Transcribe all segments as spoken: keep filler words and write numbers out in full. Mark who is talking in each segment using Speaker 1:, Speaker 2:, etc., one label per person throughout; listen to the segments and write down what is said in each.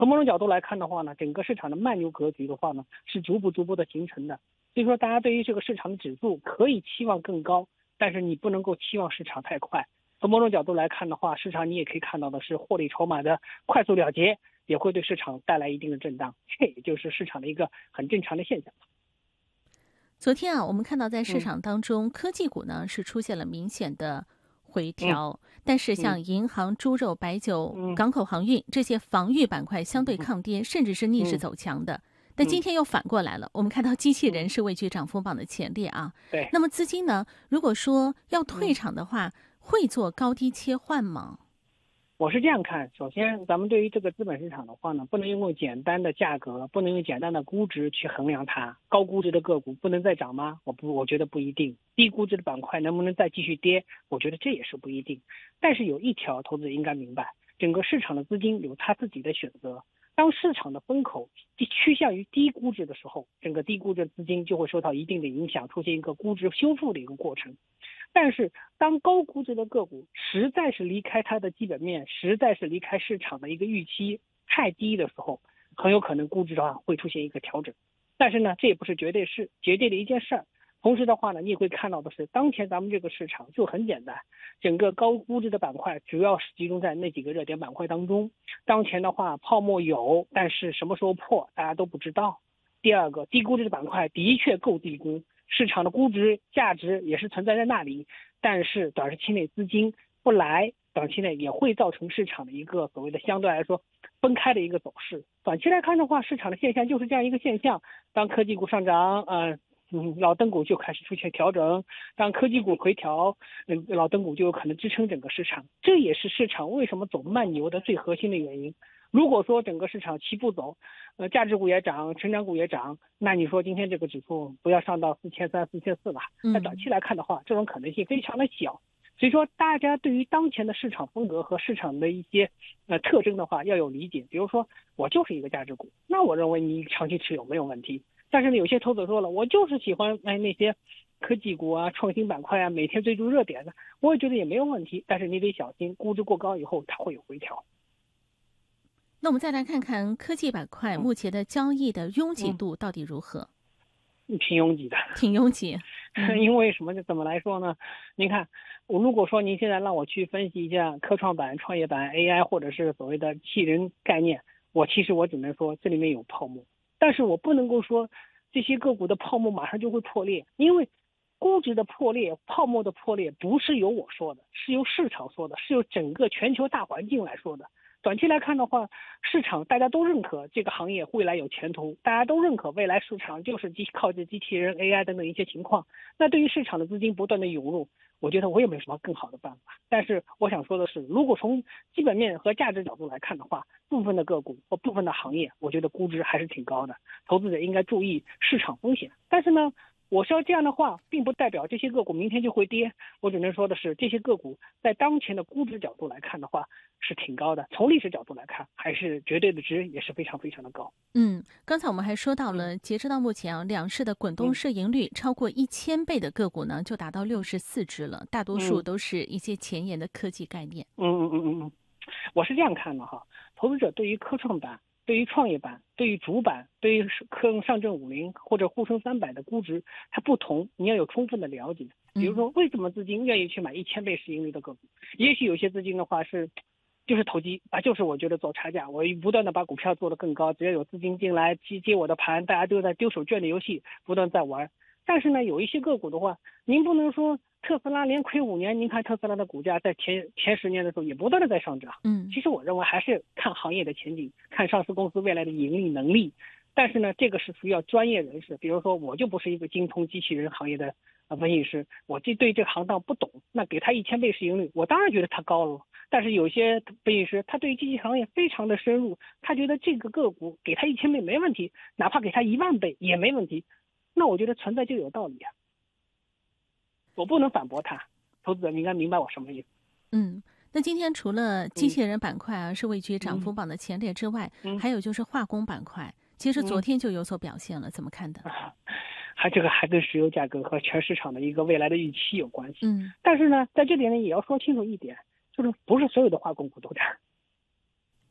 Speaker 1: 从某种角度来看的话呢，整个市场的慢牛格局的话呢，是逐步逐步的形成的。所以说，大家对于这个市场的指数可以期望更高，但是你不能够期望市场太快。从某种角度来看的话，市场你也可以看到的是获利筹码的快速了结，也会对市场带来一定的震荡，这也就是市场的一个很正常的现象。
Speaker 2: 昨天啊，我们看到在市
Speaker 1: 嗯
Speaker 2: 场当中，科技股呢是出现了明显的回
Speaker 1: 嗯
Speaker 2: 调，但是
Speaker 1: 嗯
Speaker 2: 像银行、猪肉、白酒、
Speaker 1: 嗯
Speaker 2: 港口航运这些防御板块相对
Speaker 1: 嗯
Speaker 2: 抗跌，甚至是逆势
Speaker 1: 嗯
Speaker 2: 走强的。但今
Speaker 1: 嗯
Speaker 2: 天又反过来了，我们看到机器
Speaker 1: 嗯，
Speaker 2: 人是位居涨幅榜的前列啊。
Speaker 1: 对，
Speaker 2: 那么资金呢，如果说要退
Speaker 1: 嗯。
Speaker 2: 场的话，会做高低切换吗？
Speaker 1: 我是这样看，首先咱们对于这个资本市场的话呢，不能用简单的价格，不能用简单的估值去衡量它。高估值的个股不能再涨吗？我不，我觉得不一定。低估值的板块能不能再继续跌？我觉得这也是不一定。但是有一条，投资者应该明白，整个市场的资金有他自己的选择。当市场的风口趋向于低估值的时候，整个低估值资金就会受到一定的影响，出现一个估值修复的一个过程。但是当高估值的个股实在是离开它的基本面，实在是离开市场的一个预期太低的时候，很有可能估值的话会出现一个调整。但是呢，这也不是绝对是绝对的一件事儿。同时的话呢，你也会看到的是，当前咱们这个市场就很简单，整个高估值的板块主要是集中在那几个热点板块当中。当前的话，泡沫有，但是什么时候破，大家都不知道。第二个，低估值的板块的确够低估，市场的估值价值也是存在在那里，但是短期内资金不来，短期内也会造成市场的一个所谓的相对来说分开的一个走势。短期来看的话，市场的现象就是这样一个现象，当科技股上涨，呃嗯，老灯股就开始出现调整，当科技股回调，嗯，老灯股就有可能支撑整个市场，这也是市场为什么走慢牛的最核心的原因。如果说整个市场齐步走，呃，价值股也涨，成长股也涨，那你说今天这个指数不要上到四千三、四千四吧？那短期来看的话，这种可能性非常的小。所以说，大家对于当前的市场风格和市场的一些呃特征的话要有理解。比如说，我就是一个价值股，那我认为你长期持有没有问题。但是呢，有些投资者说了，我就是喜欢哎那些科技股啊、创新板块啊，每天追逐热点的，我也觉得也没有问题。但是你得小心，估值过高以后它会有回调。
Speaker 2: 那我们再来看看科技板块目前的交易的拥挤
Speaker 1: 嗯
Speaker 2: 度到底如何？
Speaker 1: 嗯，挺拥挤的。
Speaker 2: 挺拥挤。嗯
Speaker 1: 因为什么？怎么来说呢？您看，我如果说您现在让我去分析一下科创板、创业板、A I 或者是所谓的气人概念，我其实我只能说这里面有泡沫，但是我不能够说这些个股的泡沫马上就会破裂，因为估值的破裂、泡沫的破裂不是由我说的，是由市场说的，是由整个全球大环境来说的。短期来看的话，市场大家都认可这个行业未来有前途，大家都认可未来市场就是机靠着机器人、A I 等等一些情况。那对于市场的资金不断的涌入，我觉得我也没有什么更好的办法。但是我想说的是，如果从基本面和价值角度来看的话，部分的个股或部分的行业，我觉得估值还是挺高的，投资者应该注意市场风险。但是呢，我说这样的话，并不代表这些个股明天就会跌。我只能说的是，这些个股在当前的估值角度来看的话，是挺高的。从历史角度来看，还是绝对的值也是非常非常的高。
Speaker 2: 嗯，刚才我们还说到
Speaker 1: 嗯
Speaker 2: 了，截止到目前啊，两市的滚动
Speaker 1: 嗯
Speaker 2: 市盈率超过一千倍的个股呢，就达到六十四只了，大多数
Speaker 1: 嗯
Speaker 2: 都是一些前沿的科技概念。
Speaker 1: 嗯嗯嗯嗯嗯，我是这样看的哈，投资者对于科创板、对于创业板、对于主板、对于科上证五零或者沪深三百的估值，它不同，你要有充分的了解。比如说，为什么资金愿意去买一千倍市盈率的个股？也许有些资金的话是，就是投机啊，就是我觉得做差价，我不断的把股票做得更高，只要有资金进来接接我的盘，大家都在丢手绢的游戏，不断在玩。但是呢，有一些个股的话，您不能说特斯拉连亏五年，您看特斯拉的股价在前前十年的时候也不断的在上涨。
Speaker 2: 嗯，
Speaker 1: 其实我认为还是看行业的前景，看上市公司未来的盈利能力。但是呢，这个是需要专业人士，比如说我就不是一个精通机器人行业的呃分析师，我这对这个行当不懂，那给他一千倍市盈率，我当然觉得它高了。但是有些分析师他对机器行业非常的深入，他觉得这个个股给他一千倍没问题，哪怕给他一万倍也没问题。那我觉得存在就有道理啊，我不能反驳他，投资者应该明白我什么意思。
Speaker 2: 嗯，那今天除了机器人板块啊是位居涨幅榜的前列之外，
Speaker 1: 嗯、
Speaker 2: 还有就是化工板块，其实昨天就有所表现了，嗯、怎么看的？
Speaker 1: 还这个还跟石油价格和全市场的一个未来的预期有关系。
Speaker 2: 嗯，
Speaker 1: 但是呢，在这点呢也要说清楚一点，就是不是所有的化工股都涨。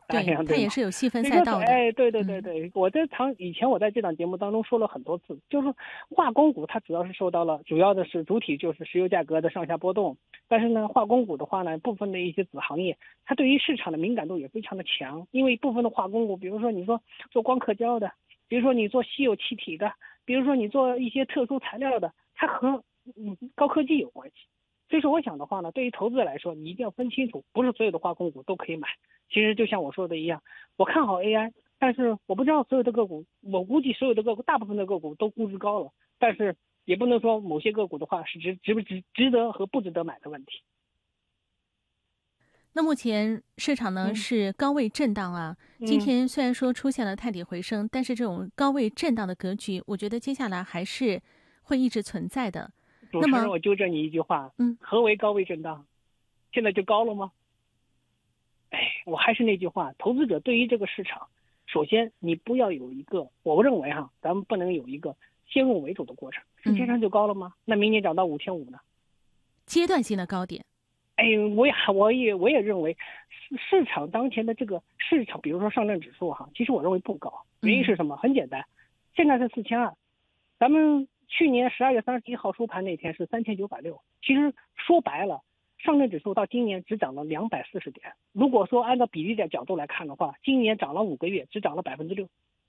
Speaker 1: 大家想想对吗？
Speaker 2: 它也是有细分赛道的。
Speaker 1: 哎，对对对对，嗯、我在场以前我在这档节目当中说了很多次，就是化工股它主要是受到了主要的是主体就是石油价格的上下波动，但是呢，化工股的话呢，部分的一些子行业，它对于市场的敏感度也非常的强，因为部分的化工股，比如说你说做光刻胶的，比如说你做稀有气体的，比如说你做一些特殊材料的，它和嗯高科技有关系。所以说我想的话呢，对于投资者来说，你一定要分清楚，不是所有的化工股都可以买。其实就像我说的一样，我看好 A I， 但是我不知道所有的个股，我估计所有的个股，大部分的个股都估值高了，但是也不能说某些个股的话是值值不值值得和不值得买的问题。
Speaker 2: 那目前市场呢、嗯、是高位震荡啊，今天虽然说出现了探底回升，但是这种高位震荡的格局，我觉得接下来还是会一直存在的。
Speaker 1: 主持人，我纠正你一句话，嗯，何为高位震荡？现在就高了吗？哎，我还是那句话，投资者对于这个市场，首先你不要有一个，我认为哈，咱们不能有一个先入为主的过程。是天上就高了吗？嗯、那明年涨到五千五呢？
Speaker 2: 阶段性的高点。
Speaker 1: 哎，我也我也我也认为，市场当前的这个市场，比如说上证指数哈，其实我认为不高。原因是什么？很简单，现在是四千二，咱们去年十二月三十一号收盘那天是三千九百六。其实说白了，上证指数到今年只涨了两百四十点。如果说按照比例的角度来看的话，今年涨了五个月，只涨了百分之六。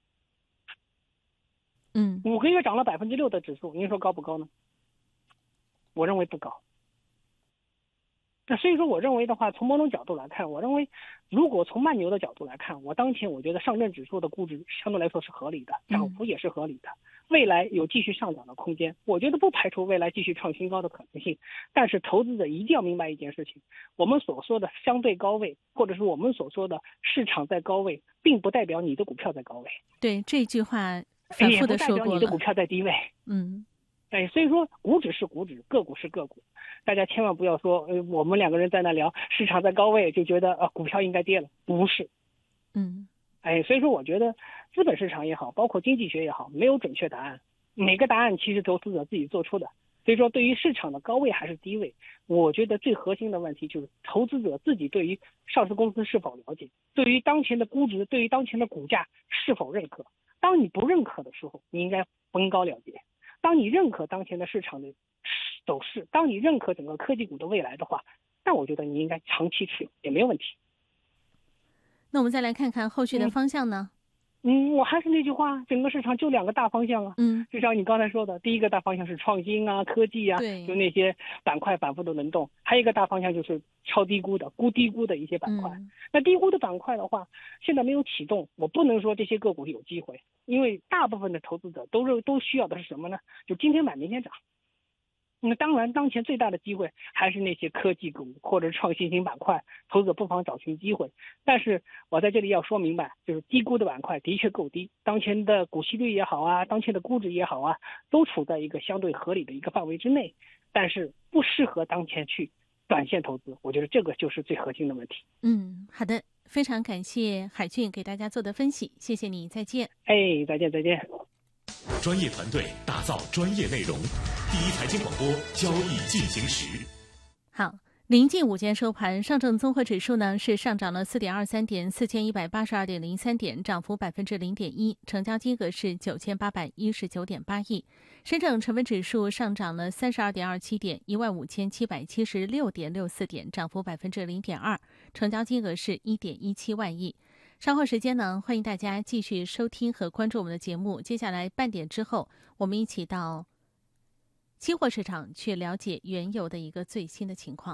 Speaker 2: 嗯，
Speaker 1: 五个月涨了百分之六的指数，您说高不高呢？我认为不高。那所以说，我认为的话，从某种角度来看，我认为，如果从慢牛的角度来看，我当前我觉得上证指数的估值相对来说是合理的，涨幅也是合理的，未来有继续上涨的空间。我觉得不排除未来继续创新高的可能性。但是投资者一定要明白一件事情，我们所说的相对高位，或者是我们所说的市场在高位，并不代表你的股票在高位。
Speaker 2: 对，这句话反复的说过了。也不代表
Speaker 1: 你的股票在低位。
Speaker 2: 嗯。
Speaker 1: 哎，所以说股指是股指，个股是个股，大家千万不要说，呃，我们两个人在那聊市场在高位就觉得呃股票应该跌了，不是，
Speaker 2: 嗯，
Speaker 1: 哎，所以说我觉得资本市场也好，包括经济学也好，没有准确答案，每个答案其实投资者自己做出的。所以说，对于市场的高位还是低位，我觉得最核心的问题就是投资者自己对于上市公司是否了解，对于当前的估值，对于当前的股价是否认可。当你不认可的时候，你应该逢高了结。当你认可当前的市场的走势，当你认可整个科技股的未来的话，那我觉得你应该长期持有也没有问题。
Speaker 2: 那我们再来看看后续的方向呢？
Speaker 1: 嗯，我还是那句话，整个市场就两个大方向啊。
Speaker 2: 嗯，
Speaker 1: 就像你刚才说的，第一个大方向是创新啊、科技啊，就那些板块反复的轮动；还有一个大方向就是超低估的、估低估的一些板块。嗯、那低估的板块的话，现在没有启动，我不能说这些个股有机会，因为大部分的投资者都是都需要的是什么呢？就今天买明天涨。那当然，当前最大的机会还是那些科技股或者创新型板块，投资者不妨找寻机会。但是我在这里要说明白，就是低估的板块的确够低，当前的股息率也好啊，当前的估值也好啊，都处在一个相对合理的一个范围之内，但是不适合当前去短线投资。我觉得这个就是最核心的问题。
Speaker 2: 嗯，好的，非常感谢海俊给大家做的分析，谢谢你，再见。
Speaker 1: 哎，再见再见。
Speaker 3: 专业团队打造专业内容，第一财经广播，交易进行时。
Speaker 2: 好，临近午间收盘，上证综合指数呢是上涨了四点二三点，四千一百八十二点零三点，涨幅百分之零点一，成交金额是九千八百一十九点八亿。深证成分指数上涨了三十二点二七点，一万五千七百七十六点六四点，涨幅百分之零点二，成交金额是一点一七万亿。稍后时间呢，欢迎大家继续收听和关注我们的节目。接下来半点之后，我们一起到期货市场去了解原油的一个最新的情况。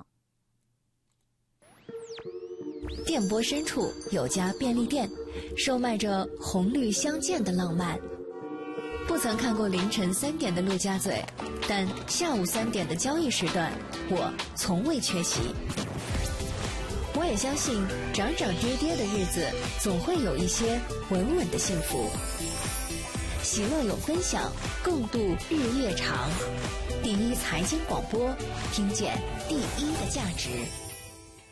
Speaker 4: 电波深处有家便利店，售卖着红绿相间的浪漫。不曾看过凌晨三点的陆家嘴，但下午三点的交易时段，我从未缺席。我也相信涨涨跌跌的日子总会有一些稳稳的幸福。喜乐有分享，共度日夜长。第一财经广播，听见第一的价值。